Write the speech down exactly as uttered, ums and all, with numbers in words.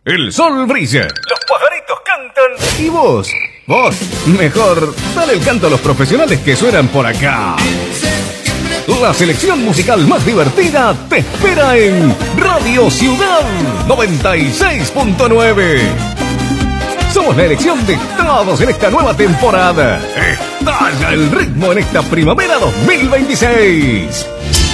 El sol brilla. Los pajaritos cantan. ¿Y vos? Vos, mejor, dale el canto a los profesionales que suenan por acá. La selección musical más divertida te espera en Radio Ciudad noventa y seis punto nueve. Somos la elección de todos en esta nueva temporada. Estalla el ritmo en esta primavera dos mil veintiséis.